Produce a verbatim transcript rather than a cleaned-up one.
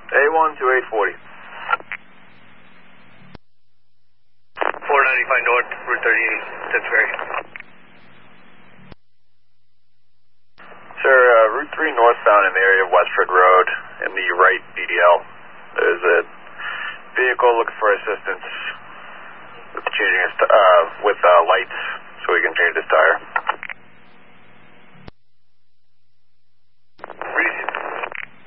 A one to eight forty. four ninety-five North, Route thirty-eight, Cincinnati. Sir, uh, Route three northbound in the area of Westford Road in the right B D L. There's a vehicle looking for assistance with changing, uh, with